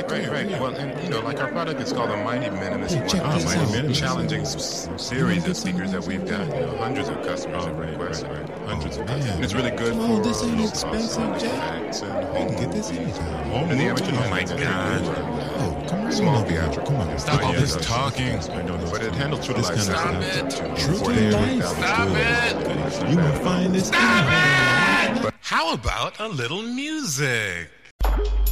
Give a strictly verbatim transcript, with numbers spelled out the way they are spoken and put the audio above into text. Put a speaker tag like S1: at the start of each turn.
S1: right, right, right.
S2: Yeah.
S1: Well, and you know, like our product is called the Mighty Minimus.
S2: Hey, check
S1: one of
S2: this
S1: the
S2: out.
S1: most challenging s- series of speakers that we've got. You know, hundreds of customers have requested. Hundreds of customers. And it's really good
S2: Come
S1: for
S2: on, this ain't
S1: uh,
S2: expensive, Jack.
S1: effects and
S2: You
S1: home
S2: can get this
S1: movies.
S2: anytime.
S1: Home and the amateur
S3: Oh my God.
S2: Oh, come on.
S1: Small
S2: over here.
S1: theatrical.
S2: Come on.
S3: Stop all
S1: Yeah,
S3: this
S1: those-
S3: talking.
S1: I don't know. But it handles true to
S2: This
S1: life
S2: kind of
S1: sound.
S2: stuff.
S1: to
S2: True to
S1: forty-three
S2: life.
S1: thousand
S3: Stop
S1: students.
S3: it.
S2: You won't find this anyhow.
S3: How about a little music?